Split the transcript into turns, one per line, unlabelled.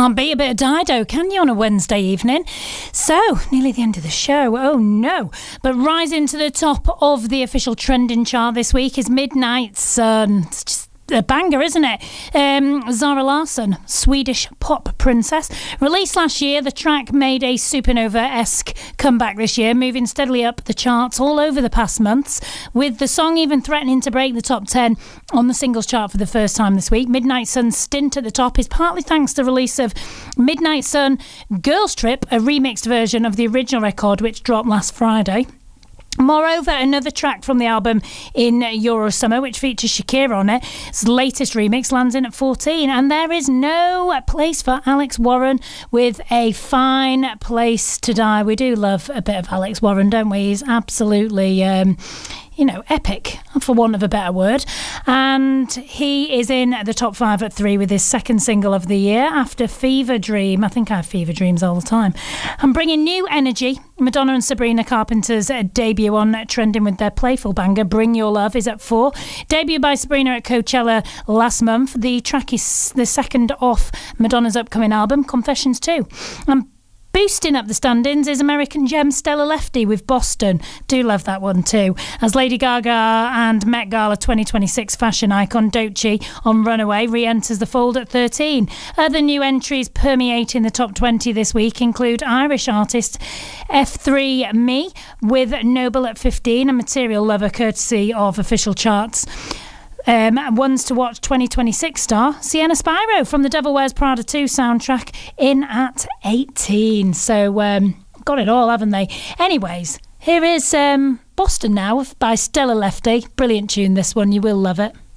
Can't beat a bit of Dido, can you, on a Wednesday evening? So, nearly the end of the show. Oh, no. But rising to the top of the official trending chart this week is Midnight Sun. It's just a banger, isn't it? Zara Larsson, Swedish pop princess. Released last year, the track made a supernova-esque comeback this year, moving steadily up the charts all over the past months, with the song even threatening to break the top 10 on the singles chart for the first time this week. Midnight Sun's stint at the top is partly thanks to the release of Midnight Sun Girls Trip, a remixed version of the original record, which dropped last Friday. Moreover, another track from the album In Your Summer, which features Shakira on it, its latest remix lands in at 14. And there is no place for Alex Warren with A Fine Place to Die. We do love a bit of Alex Warren, don't we? He's absolutely epic, for want of a better word. And he is in the top 5 at 3 with his second single of the year after Fever Dream. I think I have fever dreams all the time. And bringing new energy, Madonna and Sabrina Carpenter's debut on Trending with their playful banger Bring Your Love is at 4. Debut by Sabrina at Coachella last month. The track is the second off Madonna's upcoming album, Confessions 2. And boosting up the standings is American gem Stella Lefty with Boston. Do love that one too. As Lady Gaga and Met Gala 2026 fashion icon Doechii on Runaway re-enters the fold at 13. Other new entries permeating the top 20 this week include Irish artist F3 Me with Noble at 15, a Material Lover courtesy of official charts. Ones to Watch 2026 star Sienna Spyro from the Devil Wears Prada 2 soundtrack in at 18. So got it all, haven't they? Anyways, here is Boston now by Stella Lefty. Brilliant tune, this one. You will love it.